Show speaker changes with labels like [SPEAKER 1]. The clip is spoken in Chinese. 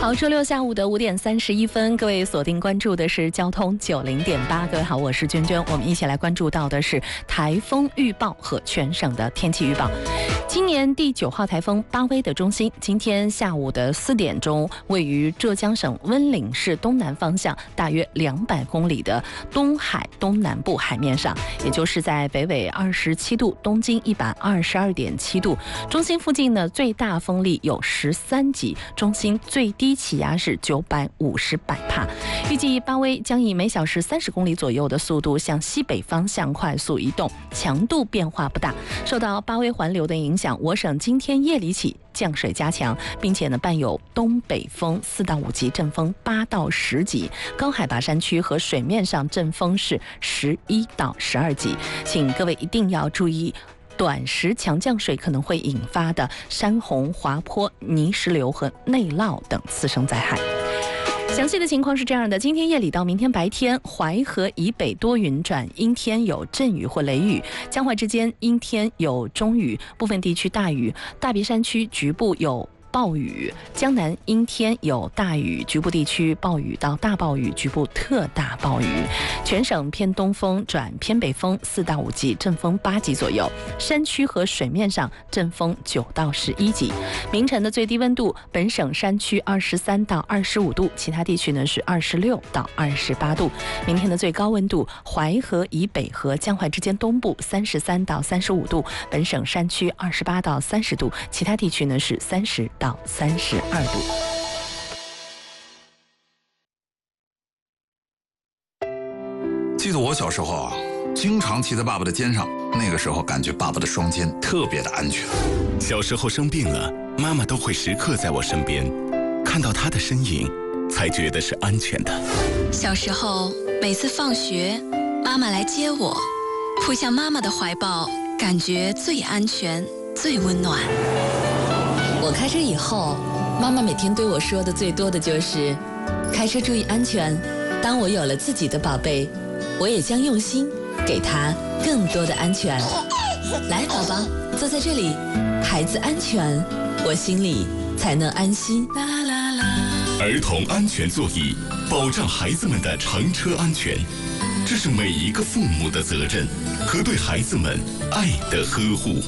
[SPEAKER 1] 好，周六下午的5点31分，各位锁定关注的是交通90.8。各位好，我是娟娟，我们一起来关注到的是台风预报和全省的天气预报。今年第9号台风巴威的中心，今天下午的4点钟，位于浙江省温岭市东南方向大约200公里的东海东南部海面上，也就是在北纬27度、东经122.7度。中心附近呢，最大风力有13级，中心最低气压是950百帕。预计巴威将以每小时30公里左右的速度向西北方向快速移动，强度变化不大。受到巴威环流的影响，我省今天夜里起降水加强，并且呢伴有东北风4到5级，阵风8到10级，高海拔山区和水面上阵风是11到12级，请各位一定要注意短时强降水可能会引发的山洪、滑坡、泥石流和内涝等次生灾害。详细的情况是这样的，今天夜里到明天白天，淮河以北多云转阴天，有阵雨或雷雨，江淮之间阴天有中雨，部分地区大雨，大别山区局部有暴雨，江南阴天有大雨，局部地区暴雨到大暴雨，局部特大暴雨。全省偏东风转偏北风4到5级，阵风8级左右，山区和水面上阵风9到11级。明晨的最低温度，本省山区23到25度，其他地区呢是26到28度。明天的最高温度，淮河以北和江淮之间东部33到35度，本省山区28到30度，其他地区呢是30到32度。
[SPEAKER 2] 记得我小时候啊，经常骑在爸爸的肩上，那个时候感觉爸爸的双肩特别的安全。
[SPEAKER 3] 小时候生病了，妈妈都会时刻在我身边，看到她的身影，才觉得是安全的。
[SPEAKER 4] 小时候每次放学，妈妈来接我，扑向妈妈的怀抱，感觉最安全、最温暖。
[SPEAKER 5] 我开车以后，妈妈每天对我说的最多的就是开车注意安全。当我有了自己的宝贝，我也将用心给他更多的安全。来，宝宝，坐在这里，孩子安全，我心里才能安心。
[SPEAKER 3] 儿童安全座椅，保障孩子们的乘车安全，这是每一个父母的责任和对孩子们爱的呵护。